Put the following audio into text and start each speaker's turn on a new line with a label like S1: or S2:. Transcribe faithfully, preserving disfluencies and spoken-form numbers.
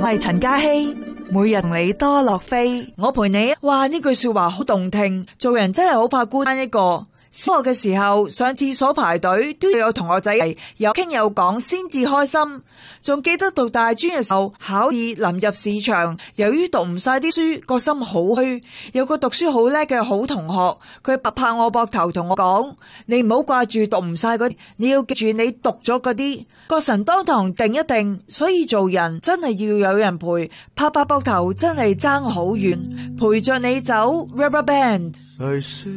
S1: 我係陳嘉熙，每日同你多樂飛，
S2: 我陪你。哇，呢句說話好動聽，做人真係好怕孤單一個。小學嘅時候上廁所排隊都要有同學仔嚟，有傾有講先至開心。仲記得讀大專嘅時候，考試臨入市場，由於讀唔晒啲書，個心好虛。有個讀書好叻嘅好同學，佢拍拍我膊頭同我講：你唔好掛住讀唔晒嗰啲，你要記住你讀咗嗰啲。個神當堂定一定，所以做人真係要有人陪，拍拍膊頭真係爭好遠，陪着你走 Rubber Band。